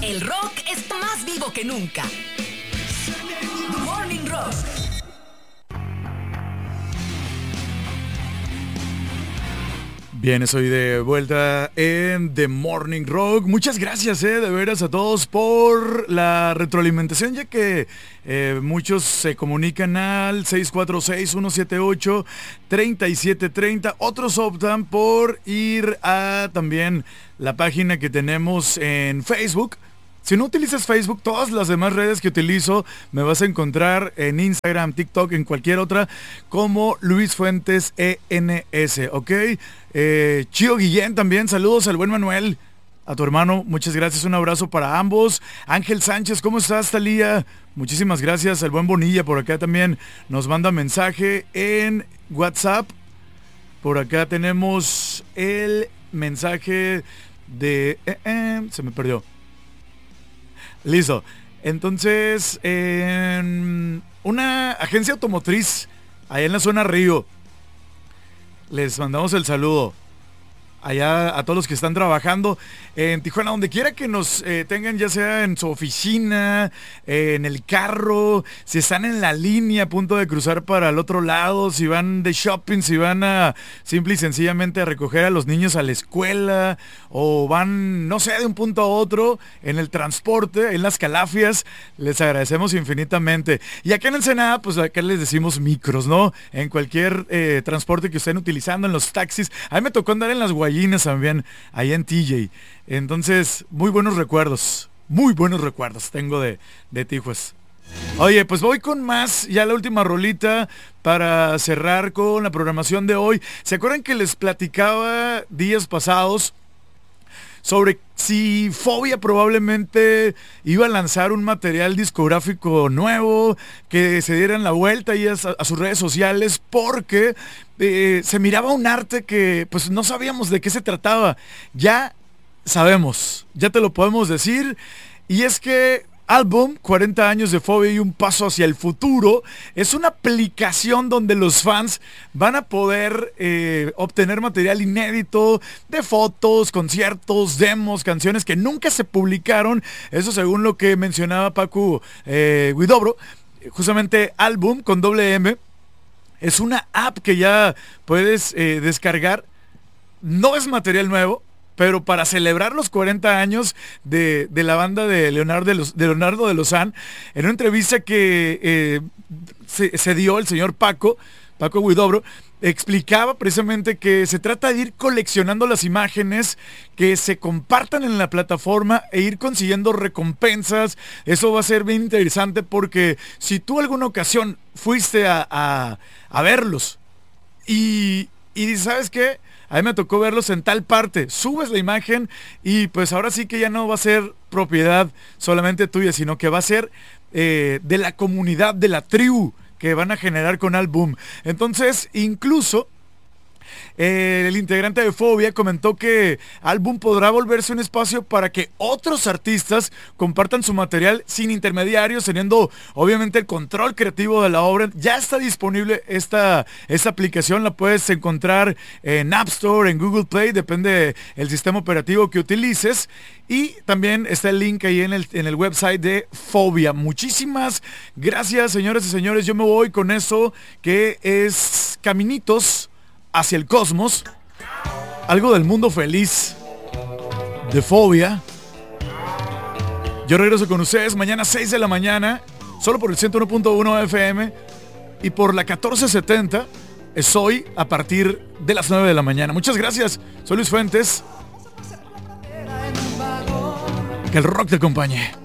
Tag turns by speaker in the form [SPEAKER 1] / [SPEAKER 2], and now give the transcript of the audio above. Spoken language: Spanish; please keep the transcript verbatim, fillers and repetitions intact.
[SPEAKER 1] El rock está más vivo que nunca. The Morning Rock.
[SPEAKER 2] Bien, estoy de vuelta en The Morning Rock. Muchas gracias, eh, de veras a todos por la retroalimentación, ya que eh, muchos se comunican al seis cuatro seis, uno siete ocho, tres siete tres cero. Otros optan por ir a también la página que tenemos en Facebook. Si no utilizas Facebook, todas las demás redes que utilizo me vas a encontrar en Instagram, TikTok, en cualquier otra, como Luis Fuentes E N S, ¿ok? Eh, Chío Guillén también, saludos al buen Manuel, a tu hermano, muchas gracias, un abrazo para ambos. Ángel Sánchez, ¿cómo estás, Talía? Muchísimas gracias, al buen Bonilla por acá también nos manda mensaje en WhatsApp. Por acá tenemos el mensaje de... Eh, eh, se me perdió. Listo. Entonces, en una agencia automotriz, allá en la zona Río, les mandamos el saludo. Allá a todos los que están trabajando en Tijuana, donde quiera que nos eh, tengan, ya sea en su oficina, eh, en el carro, si están en la línea a punto de cruzar para el otro lado, si van de shopping, si van a simple y sencillamente a recoger a los niños a la escuela, o van, no sé, de un punto a otro, en el transporte, en las calafias, les agradecemos infinitamente. Y acá en Ensenada, pues acá les decimos micros, ¿no? En cualquier eh, transporte que estén utilizando, en los taxis. A mí me tocó andar en las guayas también, allá en T J. Entonces, muy buenos recuerdos. Muy buenos recuerdos tengo de, de Tijuas. Oye, pues voy con más, ya la última rolita para cerrar con la programación de hoy. ¿Se acuerdan que les platicaba días pasados sobre si Fobia probablemente iba a lanzar un material discográfico nuevo, que se dieran la vuelta ahí a, a sus redes sociales, porque eh, se miraba un arte que pues no sabíamos de qué se trataba? Ya sabemos, ya te lo podemos decir, y es que Álbum, cuarenta años de Fobia y un paso hacia el futuro, es una aplicación donde los fans van a poder eh, obtener material inédito de fotos, conciertos, demos, canciones que nunca se publicaron. Eso según lo que mencionaba Paco eh, Guidobro. Justamente Álbum con doble M es una app que ya puedes eh, descargar. No es material nuevo, pero para celebrar los cuarenta años de, de la banda de Leonardo de, los, de Leonardo de Lozán, en una entrevista que eh, se, se dio el señor Paco, Paco Guidobro, explicaba precisamente que se trata de ir coleccionando las imágenes que se compartan en la plataforma e ir consiguiendo recompensas. Eso va a ser bien interesante, porque si tú alguna ocasión fuiste a, a, a verlos y, y ¿sabes qué? A mí me tocó verlos en tal parte, subes la imagen y pues ahora sí que ya no va a ser propiedad solamente tuya, sino que va a ser eh, de la comunidad, de la tribu que van a generar con Álbum. Entonces, incluso Eh, el integrante de Fobia comentó que Álbum podrá volverse un espacio para que otros artistas compartan su material sin intermediarios, teniendo obviamente el control creativo de la obra. Ya está disponible esta, esta aplicación, la puedes encontrar en App Store, en Google Play, depende del sistema operativo que utilices. Y también está el link ahí en el, en el website de Fobia. Muchísimas gracias, señoras y señores. Yo me voy con eso que es Caminitos hacia el Cosmos, algo del mundo feliz de Fobia. Yo regreso con ustedes mañana a seis de la mañana, solo por el ciento uno punto uno F M y por la catorce setenta es hoy a partir de las nueve de la mañana. Muchas gracias, soy Luis Fuentes. Que el rock te acompañe.